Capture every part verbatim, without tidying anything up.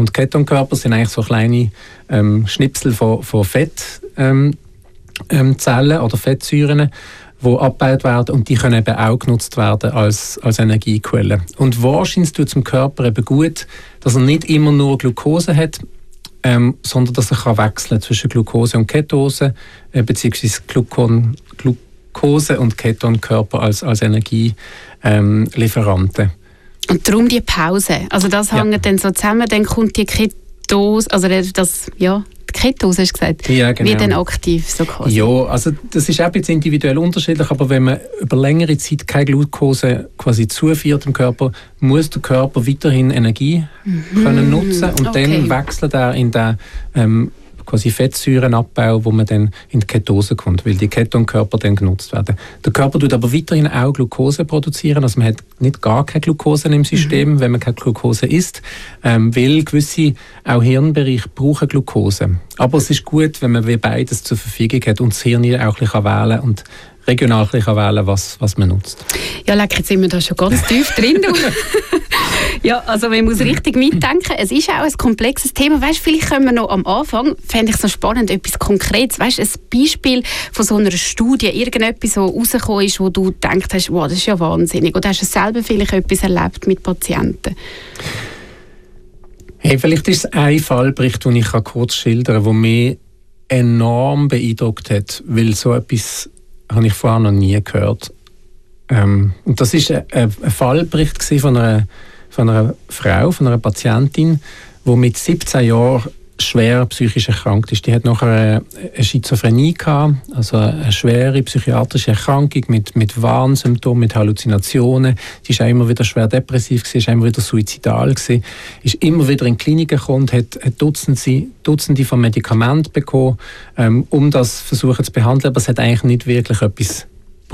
Und Ketonkörper sind eigentlich so kleine ähm, Schnipsel von, von Fettzellen ähm, ähm, oder Fettsäuren, die abgebaut werden und die können eben auch genutzt werden als, als Energiequelle. Und wahrscheinlich tut es dem Körper eben gut, dass er nicht immer nur Glucose hat, ähm, sondern dass er kann wechseln zwischen Glucose und Ketose, äh, beziehungsweise Glucon, Glucose und Ketonkörper als, als Energielieferanten. Ähm, und darum die Pause. Also das ja. hängt dann so zusammen, dann kommt die Ketose, also das, ja, die Ketose hast du gesagt, ja, genau. wird dann aktiv so quasi. Ja, also das ist auch jetzt individuell unterschiedlich, aber wenn man über längere Zeit keine Glucose quasi zuführt im Körper, muss der Körper weiterhin Energie mhm. können nutzen und okay. dann wechselt er in den ähm, quasi Fettsäurenabbau, wo man dann in die Ketose kommt, weil die Ketonkörper dann genutzt werden. Der Körper tut aber weiterhin auch Glucose produzieren, also man hat nicht gar keine Glucose im System, mhm. wenn man keine Glucose isst, ähm, weil gewisse auch Hirnbereiche brauchen Glucose. Aber es ist gut, wenn man wie beides zur Verfügung hat und das Hirn auch ein bisschen wählen kann und regional ein bisschen wählen, was, was man nutzt. Ja, leck, jetzt sind wir da schon ganz tief drin. Ja, also man muss richtig mitdenken. Es ist auch ein komplexes Thema. Weißt, vielleicht können wir noch am Anfang, fände ich es noch spannend, etwas Konkretes. Weißt, ein Beispiel von so einer Studie, irgendetwas, was rausgekommen ist, wo du gedacht hast, wow, das ist ja wahnsinnig. Oder hast du selber vielleicht etwas erlebt mit Patienten? Hey, vielleicht ist es ein Fallbericht, den ich kurz schildern kann, der mich enorm beeindruckt hat, weil so etwas habe ich vorher noch nie gehört. Ähm, und das war ein, ein Fallbericht von einer von einer Frau, von einer Patientin, die mit siebzehn Jahren schwer psychisch erkrankt ist. Die hat nachher eine Schizophrenie gehabt, also eine schwere psychiatrische Erkrankung mit, mit Warnsymptomen, mit Halluzinationen. Sie war auch immer wieder schwer depressiv, war immer wieder suizidal, ist immer wieder in die Klinik gekommen, hat, hat Dutzende, Dutzende von Medikamenten bekommen, ähm, um das versuchen zu behandeln, aber es hat eigentlich nicht wirklich etwas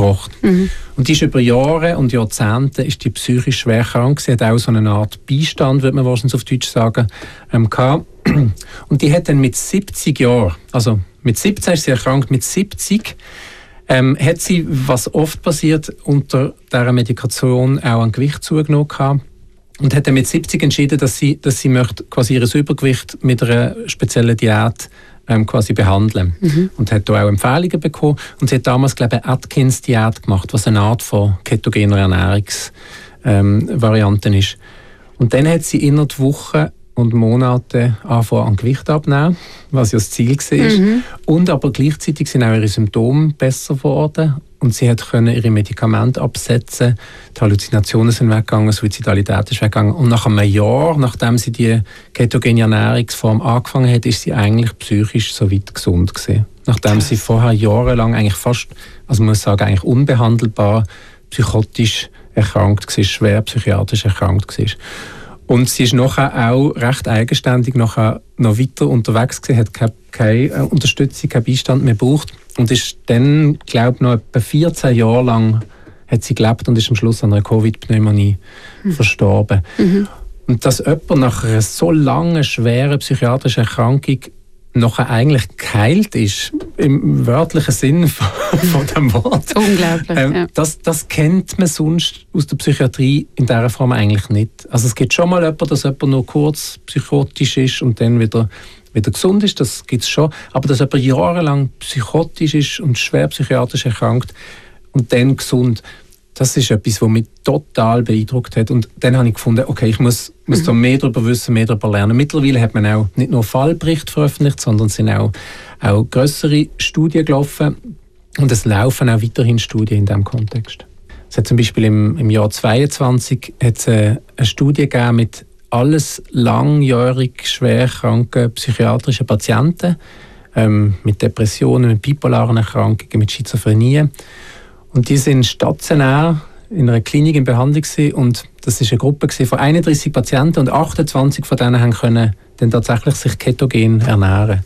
Mhm. Und die ist über Jahre und Jahrzehnte ist die psychisch schwer krank. Sie hat auch so eine Art Beistand, würde man wahrscheinlich auf Deutsch sagen, ähm, gehabt. Und die hat dann mit siebzig Jahren, also mit siebzehn ist sie erkrankt, mit siebzig ähm, hat sie, was oft passiert, unter dieser Medikation auch an Gewicht zugenommen gehabt. Und hat dann mit siebzig entschieden, dass sie, dass sie möchte quasi ihr Übergewicht mit einer speziellen Diät ähm, quasi behandeln. Mhm. Und hat da auch Empfehlungen bekommen. Und sie hat damals, glaube ich, eine Atkins-Diät gemacht, was eine Art von ketogener Ernährungsvariante ähm, ist. Und dann hat sie innerhalb der Wochen und Monate angefangen an Gewicht abnehmen, was ja das Ziel war. Mhm. Und aber gleichzeitig sind auch ihre Symptome besser geworden. Und sie hat können ihre Medikamente absetzen, die Halluzinationen sind weggegangen, Suizidalität ist weggegangen. Und nach einem Jahr, nachdem sie die ketogene Ernährungsform angefangen hat, ist sie eigentlich psychisch so weit gesund gewesen. Nachdem sie vorher jahrelang eigentlich fast, also man muss sagen, eigentlich unbehandelbar psychotisch erkrankt war, schwer psychiatrisch erkrankt war. Und sie ist nachher auch recht eigenständig nachher noch weiter unterwegs gewesen, hat keine, keine Unterstützung, keinen Beistand mehr gebraucht und ist dann, glaube ich, noch etwa vierzehn Jahre lang hat sie gelebt und ist am Schluss an einer Covid-Pneumonie mhm. verstorben. Mhm. Und dass jemand nach einer so langen, schweren psychiatrischen Erkrankung nachher eigentlich geheilt ist, im wörtlichen Sinn von, von dem Wort. Unglaublich, ähm, ja. das, das kennt man sonst aus der Psychiatrie in dieser Form eigentlich nicht. Also es gibt schon mal jemanden, dass jemand nur kurz psychotisch ist und dann wieder, wieder gesund ist, das gibt es schon. Aber dass jemand jahrelang psychotisch ist und schwer psychiatrisch erkrankt und dann gesund, das ist etwas, was mich total beeindruckt hat. Und dann habe ich gefunden, okay, ich muss, muss mhm. da mehr darüber wissen, mehr darüber lernen. Mittlerweile hat man auch nicht nur Fallberichte veröffentlicht, sondern es sind auch, auch grössere Studien gelaufen. Und es laufen auch weiterhin Studien in diesem Kontext. Es hat zum Beispiel im, im Jahr zweitausendzweiundzwanzig hat es eine, eine Studie gegeben mit alles langjährig schwer kranken psychiatrischen Patienten, ähm, mit Depressionen, mit bipolaren Erkrankungen, mit Schizophrenie. Und die sind stationär in einer Klinik in Behandlung gewesen, und das ist eine Gruppe von einunddreißig Patienten und achtundzwanzig von denen haben können dann tatsächlich sich ketogen ernähren.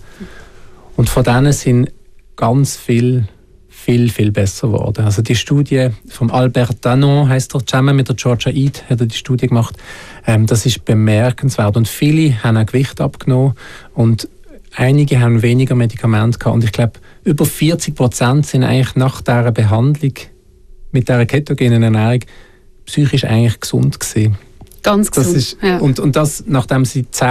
Und von denen sind ganz viel, viel, viel besser geworden. Also die Studie von Albert Danon, heisst er, zusammen mit der Georgia Eid hat er die Studie gemacht. Ähm, das ist bemerkenswert und viele haben ein Gewicht abgenommen und einige haben weniger Medikamente gehabt. Und ich glaube, über vierzig Prozent sind eigentlich nach dieser Behandlung mit dieser ketogenen Ernährung psychisch eigentlich gesund gewesen. Ganz gesund. Das ist, ja. und, und das, nachdem sie zehn